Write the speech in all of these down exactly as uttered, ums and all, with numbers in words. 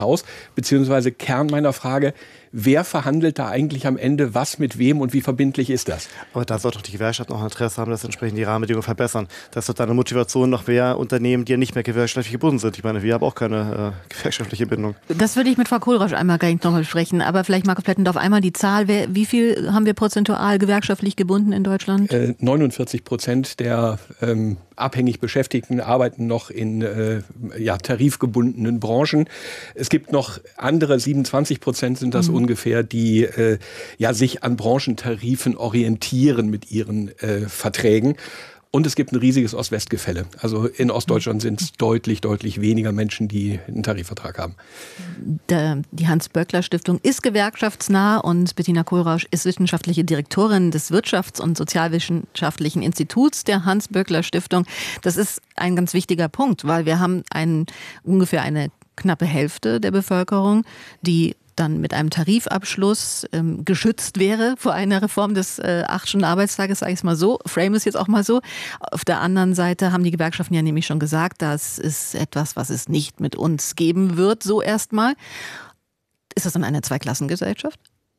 Haus, beziehungsweise Kern meiner Frage, wer verhandelt da eigentlich am Ende was mit wem und wie verbindlich ist das? Aber da sollte doch die Gewerkschaft noch ein Interesse haben, dass entsprechend die Rahmenbedingungen verbessern. Das ist doch eine Motivation noch mehr Unternehmen, die ja nicht mehr gewerkschaftlich gebunden sind. Ich meine, wir haben auch keine äh, gewerkschaftliche Bindung. Das würde ich mit Frau Kohlrausch einmal gleich noch mal besprechen. Aber vielleicht, Markus Plettendorf, einmal die Zahl. Wer, wie viel haben wir prozentual gewerkschaftlich gebunden in Deutschland? Äh, neunundvierzig Prozent der ähm, abhängig Beschäftigten arbeiten noch in äh, ja, tarifgebundenen Branchen. Es gibt noch andere, siebenundzwanzig Prozent sind das mhm. ungefähr, die äh, ja, sich an Branchentarifen orientieren mit ihren äh, Verträgen. Und es gibt ein riesiges Ost-West-Gefälle. Also in Ostdeutschland sind es deutlich, deutlich weniger Menschen, die einen Tarifvertrag haben. Der, die Hans-Böckler-Stiftung ist gewerkschaftsnah und Bettina Kohlrausch ist wissenschaftliche Direktorin des Wirtschafts- und Sozialwissenschaftlichen Instituts der Hans-Böckler-Stiftung. Das ist ein ganz wichtiger Punkt, weil wir haben einen, ungefähr eine knappe Hälfte der Bevölkerung, die dann mit einem Tarifabschluss ähm, geschützt wäre vor einer Reform des äh, acht-Stunden-Arbeitstages, sage ich es mal so, frame es jetzt auch mal so. Auf der anderen Seite haben die Gewerkschaften ja nämlich schon gesagt, das ist etwas, was es nicht mit uns geben wird, so erstmal. Ist das dann eine Zweiklassengesellschaft?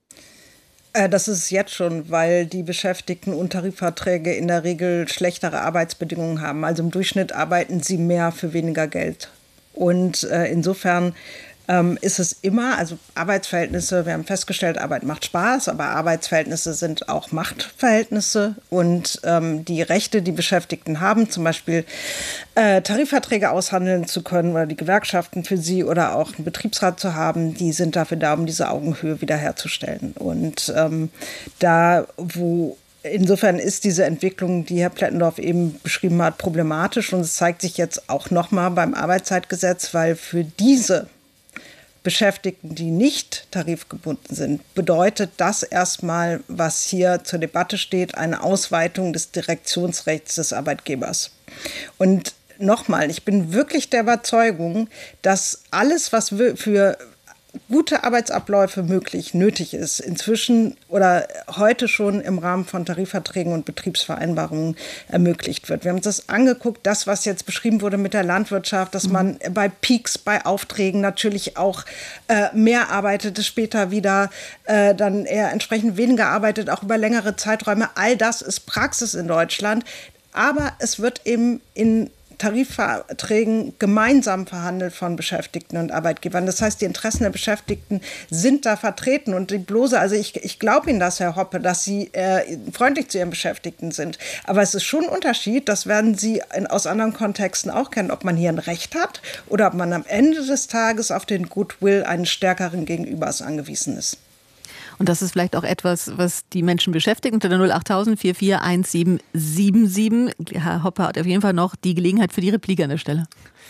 Das ist es jetzt schon, weil die Beschäftigten und Tarifverträge in der Regel schlechtere Arbeitsbedingungen haben. Also im Durchschnitt arbeiten sie mehr für weniger Geld. Und äh, insofern ähm, ist es immer, also Arbeitsverhältnisse, wir haben festgestellt, Arbeit macht Spaß, aber Arbeitsverhältnisse sind auch Machtverhältnisse. Und ähm, die Rechte, die Beschäftigten haben, zum Beispiel äh, Tarifverträge aushandeln zu können oder die Gewerkschaften für sie oder auch einen Betriebsrat zu haben, die sind dafür da, um diese Augenhöhe wiederherzustellen. Und ähm, da, wo Insofern ist diese Entwicklung, die Herr Plettendorf eben beschrieben hat, problematisch. Und es zeigt sich jetzt auch nochmal beim Arbeitszeitgesetz, weil für diese Beschäftigten, die nicht tarifgebunden sind, bedeutet das erstmal, was hier zur Debatte steht, eine Ausweitung des Direktionsrechts des Arbeitgebers. Und nochmal, ich bin wirklich der Überzeugung, dass alles, was für gute Arbeitsabläufe möglich, nötig ist, inzwischen oder heute schon im Rahmen von Tarifverträgen und Betriebsvereinbarungen ermöglicht wird. Wir haben uns das angeguckt, das, was jetzt beschrieben wurde mit der Landwirtschaft, dass man bei Peaks, bei Aufträgen natürlich auch äh, mehr arbeitet, später wieder äh, dann eher entsprechend weniger arbeitet, auch über längere Zeiträume. All das ist Praxis in Deutschland, aber es wird eben in Tarifverträgen gemeinsam verhandelt von Beschäftigten und Arbeitgebern. Das heißt, die Interessen der Beschäftigten sind da vertreten. Und die bloße, also ich, ich glaube Ihnen das, Herr Hoppe, dass Sie äh, freundlich zu Ihren Beschäftigten sind. Aber es ist schon ein Unterschied, das werden Sie in, aus anderen Kontexten auch kennen, ob man hier ein Recht hat oder ob man am Ende des Tages auf den Goodwill eines stärkeren Gegenübers angewiesen ist. Und das ist vielleicht auch etwas, was die Menschen beschäftigt. Unter der null acht null null vier vier eins sieben sieben sieben. Herr Hoppe hat auf jeden Fall noch die Gelegenheit für die Replik an der Stelle.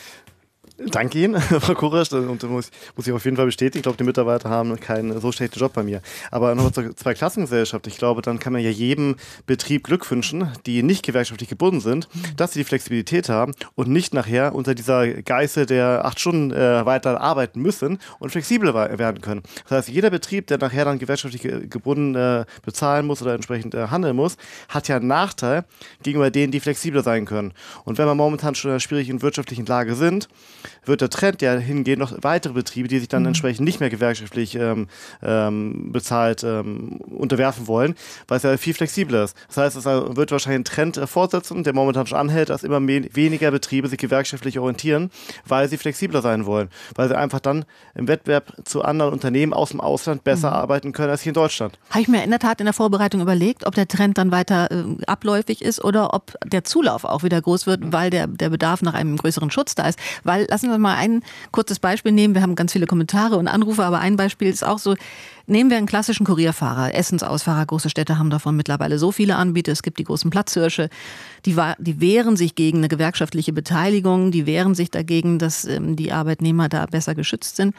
Danke Ihnen, Frau Kohlrausch, und muss, muss ich auf jeden Fall bestätigen. Ich glaube, die Mitarbeiter haben keinen so schlechten Job bei mir. Aber noch zur Zweiklassengesellschaft. Ich glaube, dann kann man ja jedem Betrieb Glück wünschen, die nicht gewerkschaftlich gebunden sind, dass sie die Flexibilität haben und nicht nachher unter dieser Geißel der acht Stunden äh, weiter arbeiten müssen und flexibel werden können. Das heißt, jeder Betrieb, der nachher dann gewerkschaftlich gebunden äh, bezahlen muss oder entsprechend äh, handeln muss, hat ja einen Nachteil gegenüber denen, die flexibler sein können. Und wenn wir momentan schon in einer schwierigen wirtschaftlichen Lage sind, wird der Trend ja hingehen, noch weitere Betriebe, die sich dann mhm. entsprechend nicht mehr gewerkschaftlich ähm, ähm, bezahlt ähm, unterwerfen wollen, weil es ja viel flexibler ist. Das heißt, es wird wahrscheinlich einen Trend äh, fortsetzen, der momentan schon anhält, dass immer mehr, weniger Betriebe sich gewerkschaftlich orientieren, weil sie flexibler sein wollen, weil sie einfach dann im Wettbewerb zu anderen Unternehmen aus dem Ausland besser mhm. arbeiten können als hier in Deutschland. Habe ich mir in der Tat in der Vorbereitung überlegt, ob der Trend dann weiter äh, abläufig ist oder ob der Zulauf auch wieder groß wird, mhm. weil der, der Bedarf nach einem größeren Schutz da ist. Weil, lassen wir mal ein kurzes Beispiel nehmen. Wir haben ganz viele Kommentare und Anrufe, aber ein Beispiel ist auch so, nehmen wir einen klassischen Kurierfahrer, Essensausfahrer, große Städte haben davon mittlerweile so viele Anbieter, es gibt die großen Platzhirsche, die, die wehren sich gegen eine gewerkschaftliche Beteiligung, die wehren sich dagegen, dass ähm, die Arbeitnehmer da besser geschützt sind.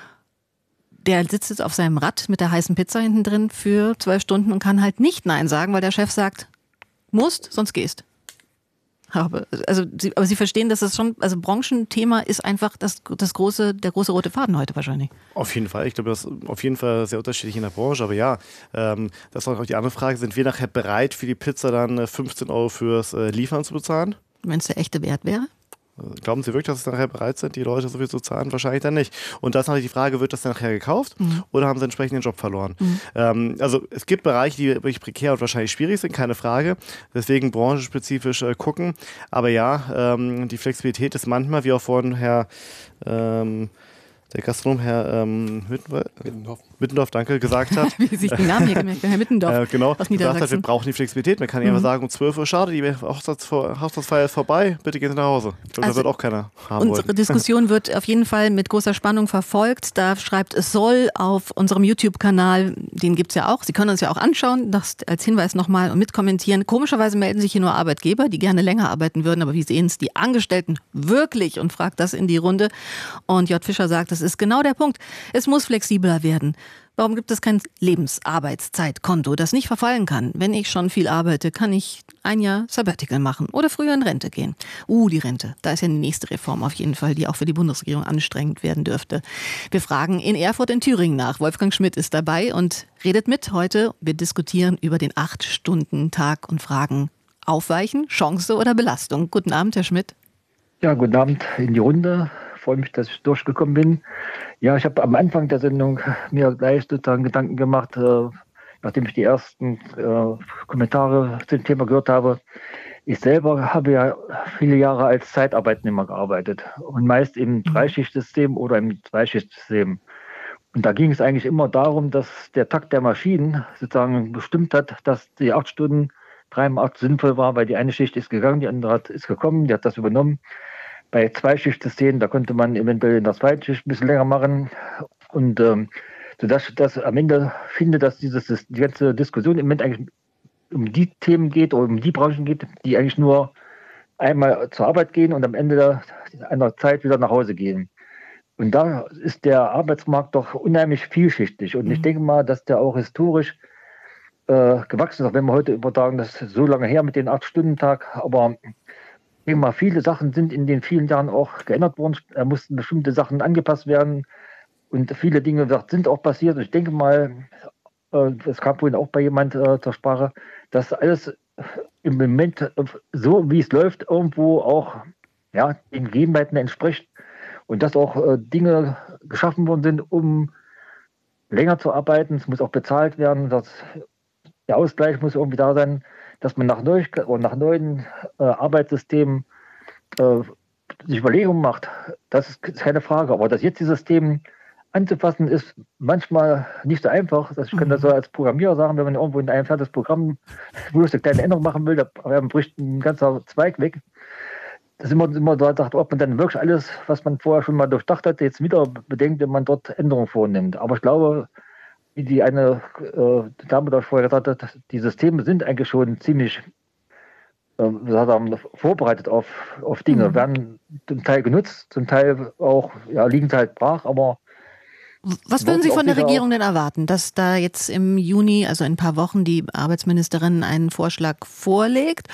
Der sitzt jetzt auf seinem Rad mit der heißen Pizza hinten drin für zwölf Stunden und kann halt nicht Nein sagen, weil der Chef sagt, musst, sonst gehst. Aber, also, Sie, aber Sie verstehen, dass das schon, also Branchenthema ist einfach das, das große, der große rote Faden heute wahrscheinlich. Auf jeden Fall. Ich glaube, das ist auf jeden Fall sehr unterschiedlich in der Branche. Aber ja, ähm, das ist auch die andere Frage. Sind wir nachher bereit, für die Pizza dann fünfzehn Euro fürs äh, Liefern zu bezahlen? Wenn es der echte Wert wäre? Glauben Sie wirklich, dass Sie nachher bereit sind, die Leute so viel zu zahlen? Wahrscheinlich dann nicht. Und da ist natürlich die Frage, wird das dann nachher gekauft mhm. oder haben Sie entsprechend den Job verloren? Mhm. Ähm, also es gibt Bereiche, die wirklich prekär und wahrscheinlich schwierig sind, keine Frage. Deswegen branchenspezifisch äh, gucken. Aber ja, ähm, die Flexibilität ist manchmal, wie auch vorhin Herr ähm, der Gastronom, Herr ähm, Mittendorf, Mittendorf, danke, gesagt hat. Wie sich den Namen hier gemerkt, Herr Mittendorf äh, genau, aus gesagt hat, wir brauchen die Flexibilität. Man kann ja mhm. einfach sagen, um zwölf Uhr, schade, die Hochzeitsfeier ist vorbei, bitte gehen Sie nach Hause. Ich glaube, also, da wird auch keiner haben Unsere wollen. Diskussion wird auf jeden Fall mit großer Spannung verfolgt. Da schreibt es soll auf unserem YouTube-Kanal, den gibt es ja auch. Sie können uns ja auch anschauen, das als Hinweis nochmal und mitkommentieren. Komischerweise melden sich hier nur Arbeitgeber, die gerne länger arbeiten würden, aber wie sehen es die Angestellten wirklich und fragt das in die Runde. Und J. Fischer sagt, das ist genau der Punkt. Es muss flexibler werden. Warum gibt es kein Lebensarbeitszeitkonto, das nicht verfallen kann? Wenn ich schon viel arbeite, kann ich ein Jahr Sabbatical machen oder früher in Rente gehen. Uh, die Rente. Da ist ja die nächste Reform auf jeden Fall, die auch für die Bundesregierung anstrengend werden dürfte. Wir fragen in Erfurt in Thüringen nach. Wolfgang Schmidt ist dabei und redet mit heute. Wir diskutieren über den acht-Stunden-Tag und fragen, Aufweichen, Chance oder Belastung? Guten Abend, Herr Schmidt. Ja, guten Abend in die Runde. Ich freue mich, dass ich durchgekommen bin. Ja, ich habe am Anfang der Sendung mir gleich sozusagen Gedanken gemacht, äh, nachdem ich die ersten äh, Kommentare zum Thema gehört habe. Ich selber habe ja viele Jahre als Zeitarbeitnehmer gearbeitet und meist im Dreischichtsystem oder im Zweischichtsystem. Und da ging es eigentlich immer darum, dass der Takt der Maschinen sozusagen bestimmt hat, dass die acht Stunden dreimal acht sinnvoll war, weil die eine Schicht ist gegangen, die andere hat, ist gekommen, die hat das übernommen. Bei Zweischichtssystemen, da konnte man eventuell in der zweiten Schicht ein bisschen länger machen. Und ähm, sodass ich das am Ende finde, dass dieses, die ganze Diskussion im Moment eigentlich um die Themen geht oder um die Branchen geht, die eigentlich nur einmal zur Arbeit gehen und am Ende einer Zeit wieder nach Hause gehen. Und da ist der Arbeitsmarkt doch unheimlich vielschichtig. Und mhm. ich denke mal, dass der auch historisch äh, gewachsen ist, auch wenn wir heute übertragen, das ist so lange her mit den acht-Stunden-Tag, aber ich denke mal, viele Sachen sind in den vielen Jahren auch geändert worden. Da mussten bestimmte Sachen angepasst werden und viele Dinge sind auch passiert. Und ich denke mal, das kam vorhin auch bei jemand zur Sprache, dass alles im Moment so, wie es läuft, irgendwo auch ja, den Gegebenheiten entspricht und dass auch Dinge geschaffen worden sind, um länger zu arbeiten. Es muss auch bezahlt werden. Das, der Ausgleich muss irgendwie da sein, dass man nach, neu, nach neuen äh, Arbeitssystemen äh, sich Überlegungen macht. Das ist keine Frage. Aber das jetzige System anzufassen, ist manchmal nicht so einfach. Also ich kann das so als Programmierer sagen, wenn man irgendwo in ein fertiges Programm bloß eine kleine Änderung machen will, da bricht ein ganzer Zweig weg. Das ist immer, immer da sagt, ob man dann wirklich alles, was man vorher schon mal durchdacht hat, jetzt wieder bedenkt, wenn man dort Änderungen vornimmt. Aber ich glaube, wie die eine äh, Dame da vorher gesagt hat, die Systeme sind eigentlich schon ziemlich äh, sagen, vorbereitet auf, auf Dinge, mhm. werden zum Teil genutzt, zum Teil auch, ja, liegen sie halt brach, aber was würden Sie von der Regierung denn erwarten, dass da jetzt im Juni, also in ein paar Wochen, die Arbeitsministerin einen Vorschlag vorlegt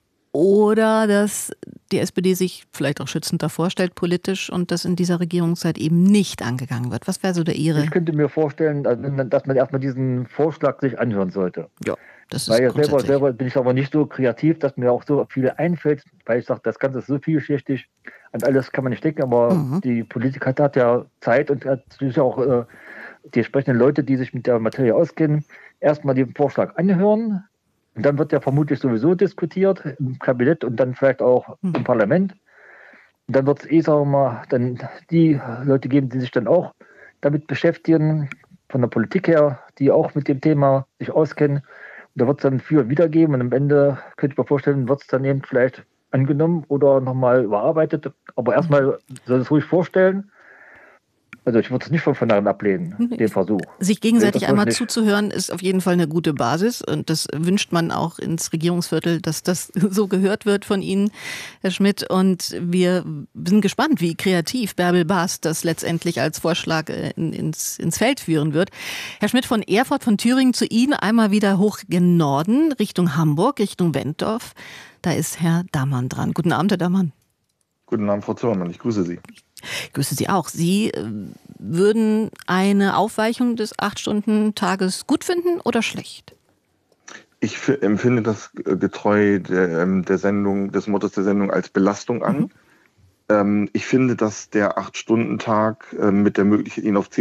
oder dass die S P D sich vielleicht auch schützend davor stellt politisch und das in dieser Regierungszeit eben nicht angegangen wird? Was wäre so der Ihre? Ich könnte mir vorstellen, dass man erstmal diesen Vorschlag sich anhören sollte. Ja, das ist weil selber, selber bin ich aber nicht so kreativ, dass mir auch so viel einfällt, weil ich sage, das Ganze ist so vielschichtig, an alles kann man nicht denken, aber mhm. die Politik hat, hat ja Zeit und hat natürlich auch äh, die entsprechenden Leute, die sich mit der Materie auskennen, erstmal den Vorschlag anhören. Und dann wird ja vermutlich sowieso diskutiert im Kabinett und dann vielleicht auch mhm. im Parlament. Und dann wird es eh, sagen wir mal, dann die Leute geben, die sich dann auch damit beschäftigen, von der Politik her, die auch mit dem Thema sich auskennen. Und da wird es dann für und wieder geben und am Ende, könnte ich mir vorstellen, wird es dann eben vielleicht angenommen oder nochmal überarbeitet. Aber erstmal soll es ruhig vorstellen. Also ich würde es nicht von vornherein ablehnen, den Versuch. Sich gegenseitig einmal nicht zuzuhören, ist auf jeden Fall eine gute Basis. Und das wünscht man auch ins Regierungsviertel, dass das so gehört wird von Ihnen, Herr Schmidt. Und wir sind gespannt, wie kreativ Bärbel Baas das letztendlich als Vorschlag in, ins, ins Feld führen wird. Herr Schmidt, von Erfurt, von Thüringen zu Ihnen einmal wieder hoch gen Norden, Richtung Hamburg, Richtung Wentorf. Da ist Herr Dammann dran. Guten Abend, Herr Dammann. Guten Abend, Frau Zimmermann. Ich grüße Sie. Ich grüße Sie auch. Sie äh, würden eine Aufweichung des acht-Stunden-Tages gut finden oder schlecht? Ich f- empfinde das getreu der, der Sendung, des Mottos der Sendung als Belastung an. Mhm. Ähm, ich finde, dass der acht Stunden Tag äh, mit der Möglichkeit, ihn auf zehn